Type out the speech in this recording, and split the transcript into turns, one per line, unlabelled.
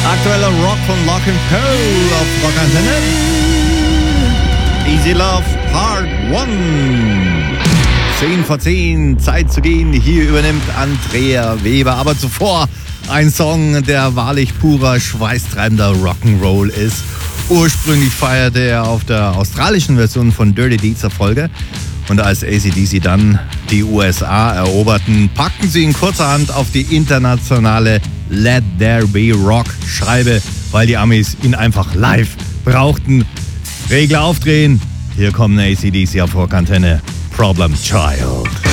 Aktueller Rock von Lock & Co. auf Rockantenne. Easy Love Part 1. 10 vor 10, Zeit zu gehen. Hier übernimmt Andrea Weber. Aber zuvor ein Song, der wahrlich purer, schweißtreibender Rock'n'Roll ist. Ursprünglich feierte er auf der australischen Version von Dirty Deeds Erfolge. Und als AC/DC dann die USA eroberten, packten sie ihn kurzerhand auf die internationale Let There Be Rock Scheibe, weil die Amis ihn einfach live brauchten. Regler aufdrehen. Hier kommen AC/DC auf Rockantenne. Problem Child.